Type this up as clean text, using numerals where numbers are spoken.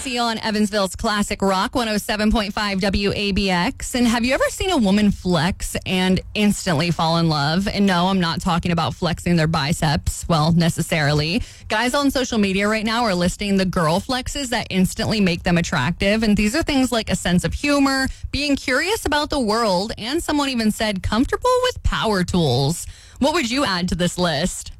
Casey on Evansville's Classic Rock 107.5 WABX. And have you ever seen a woman flex and instantly fall in love? And no, I'm not talking about flexing their biceps, well, necessarily. Guys on social media right now are listing the girl flexes that instantly make them attractive. And these are things like a sense of humor, being curious about the world, and someone even said comfortable with power tools. What would you add to this list?